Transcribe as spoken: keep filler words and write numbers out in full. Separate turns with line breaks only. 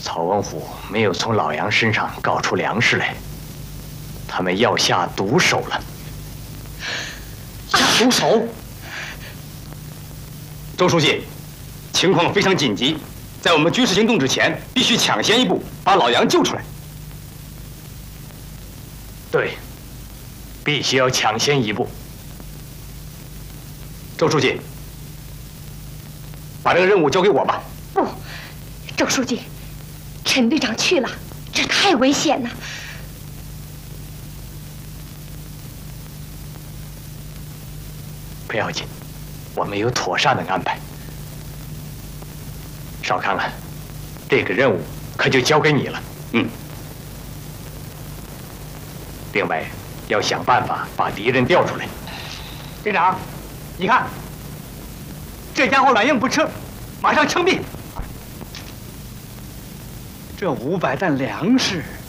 曹文虎没有从老杨身上搞出粮食来，他们要下毒手了。下毒手？周书记，情况非常紧急，在我们军事行动之前，必须抢先一步把老杨救出来。对，必须要抢先一步。周书记，把这个任务交给我吧。
不，周书记，陈队长去了，这太危险了。
不要紧，我们有妥善的安排。少康啊，这个任务可就交给你了。嗯。另外，要想办法把敌人调出来。
队长，你看，这家伙软硬不吃，马上枪毙。这五百担粮食。